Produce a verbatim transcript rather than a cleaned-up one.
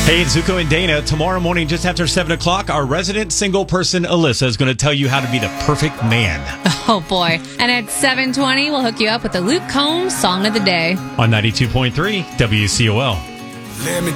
Hey, it's Zuko and Dana. Tomorrow morning, just after seven o'clock, our resident single person, Alyssa, is going to tell you how to be the perfect man. Oh, boy. And at seven twenty, we'll hook you up with the Luke Combs Song of the Day. On ninety-two point three W C O L. Let me